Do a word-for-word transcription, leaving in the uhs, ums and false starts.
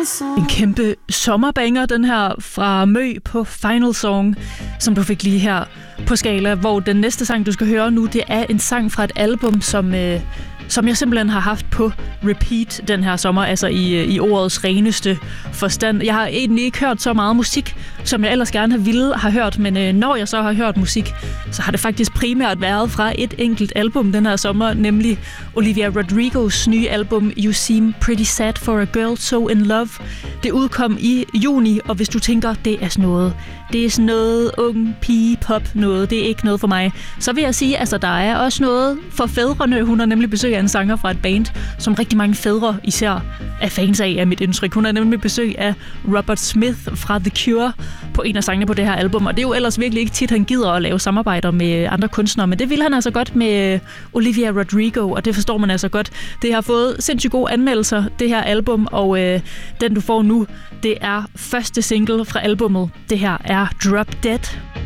En kæmpe sommerbanger, den her fra Mø på Final Song, som du fik lige her på Skala, hvor den næste sang, du skal høre nu, det er en sang fra et album, som, øh, som jeg simpelthen har haft på repeat den her sommer, altså i, i ordets reneste forstand. Jeg har egentlig ikke hørt så meget musik, som jeg ellers gerne ville have hørt, men øh, når jeg så har hørt musik, så har det faktisk primært været fra et enkelt album den her sommer, nemlig Olivia Rodrigos nye album You Seem Pretty Sad for a Girl So In Love. Det udkom i juni, og hvis du tænker, det er sådan noget, det er sådan noget ung pige-pop noget, det er ikke noget for mig, så vil jeg sige, altså der er også noget for fædrene. Hun har nemlig besøg af en sanger fra et band, som rigtig mange fædre især er fans af, af mit indtryk. Hun har nemlig besøg af Robert Smith fra The Cure på en af sangene på det her album, og det er jo ellers virkelig ikke tit, han gider at lave samarbejder med andre kunstnere, men det vil han altså godt med Olivia Rodrigo, og det forstår man altså godt. Det har fået sindssygt gode anmeldelser, det her album, og øh, den du får nu, det er første single fra albummet. Det her er Drop Dead.